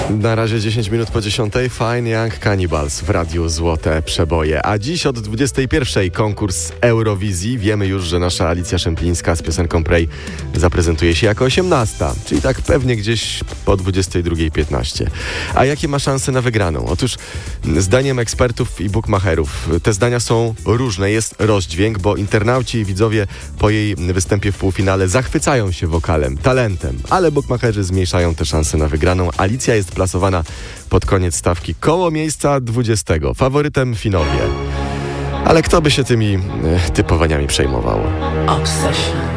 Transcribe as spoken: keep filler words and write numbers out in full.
Na razie dziesięć minut po dziesiątej. Fine Young Cannibals w Radiu Złote Przeboje. A dziś od dwudziestej pierwszej konkurs Eurowizji. Wiemy już, że nasza Alicja Szemplińska z piosenką Pray zaprezentuje się jako osiemnasta, czyli tak pewnie gdzieś po dwudziestej drugiej piętnaście. A jakie ma szanse na wygraną? Otóż zdaniem ekspertów i bookmacherów te zdania są różne. Jest rozdźwięk, bo internauci i widzowie po jej występie w półfinale zachwycają się wokalem, talentem, ale bookmacherzy zmniejszają te szanse na wygraną. Alicja jest plasowana pod koniec stawki koło miejsca dwudziestego. Faworytem Finowie. Ale kto by się tymi e, typowaniami przejmował? Obsession.